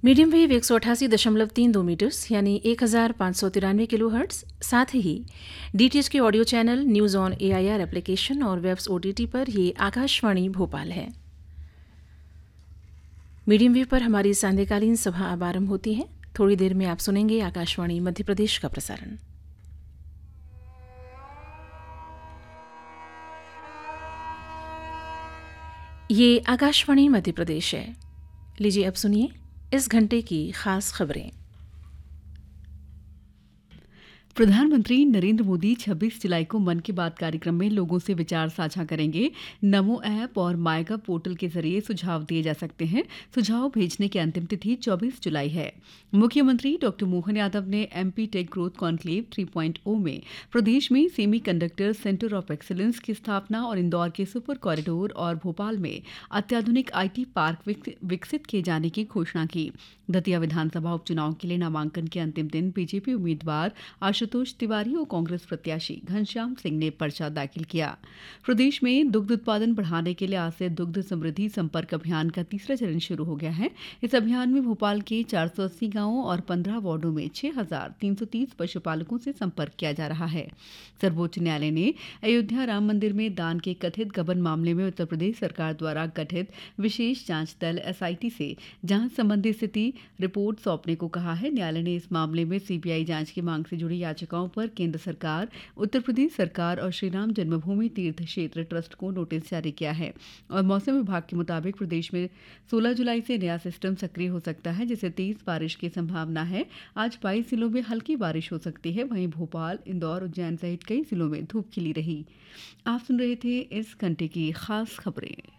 Medium wave 188.32 metres यानी 1593 kilo hertz. साथ ही DTH के audio channel news on AIR application और वेब्स ओटीटी पर ये आकाशवाणी भोपाल है। मीडियम वेव पर हमारी सांध्यकालीन सभा अब आरंभ होती है। थोड़ी देर में आप सुनेंगे आकाशवाणी मध्य प्रदेश का प्रसारण। ये आकाशवाणी मध्य प्रदेश है। लीजिए अब सुनिए इस घंटे की खास खबरें। प्रधानमंत्री नरेंद्र मोदी 26 जुलाई को मन की बात कार्यक्रम में लोगों से विचार साझा करेंगे। नमो ऐप और माईगव पोर्टल के जरिए सुझाव दिए जा सकते हैं। सुझाव भेजने की अंतिम तिथि 24 जुलाई है। मुख्यमंत्री डॉ मोहन यादव ने एमपी टेक ग्रोथ कॉन्क्लेव 3.0 में प्रदेश में semi conductor centre of excellence की स्थापना और इंदौर के सुपर कॉरिडोर और भोपाल में अत्याधुनिक आईटी पार्क विकसित किए जाने की घोषणा की। दतिया विधानसभा उपचुनाव के लिए नामांकन के अंतिम दिन बीजेपी उम्मीदवार आशुतोष तिवारी और कांग्रेस प्रत्याशी घनश्याम सिंह ने पर्चा दाखिल किया। प्रदेश में दुग्ध उत्पादन बढ़ाने के लिए आज से दुग्ध समृद्धि संपर्क अभियान का तीसरा चरण शुरू हो गया है। इस अभियान में भोपाल के 480 गांवों और 15 वार्डों में 6,330 पशुपालकों से संपर्क किया जा रहा है। सर्वोच्च न्यायालय ने अयोध्या राम मंदिर में दान के कथित गबन मामले में उत्तर प्रदेश सरकार द्वारा गठित विशेष जांच दल एसआईटी से जांच संबंधी स्थिति रिपोर्ट सौंपने को कहा है। न्यायालय ने इस मामले में सीबीआई जांच की मांग से जुड़ी याचिकाओं पर केंद्र सरकार, उत्तर प्रदेश सरकार और श्रीराम जन्मभूमि तीर्थ क्षेत्र ट्रस्ट को नोटिस जारी किया है। और मौसम विभाग के मुताबिक प्रदेश में 16 जुलाई से नया सिस्टम सक्रिय हो सकता है, जिससे तेज बारिश की संभावना है। आज 22 जिलों में हल्की बारिश हो सकती है। वहीं भोपाल, इंदौर, उज्जैन सहित कई जिलों में धूप खिली रही। आप सुन रहे थे इस घंटे की खास खबरें।